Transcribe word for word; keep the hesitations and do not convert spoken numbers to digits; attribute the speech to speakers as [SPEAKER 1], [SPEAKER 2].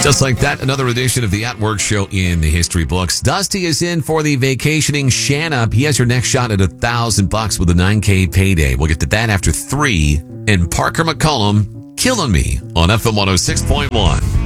[SPEAKER 1] Just like that, another edition of the At Work Show in the history books. Dusty is in for the vacationing Shanna. He has your next shot at a thousand bucks with a nine K payday. We'll get to that after three. And Parker McCollum, Killing Me on F M one oh six point one.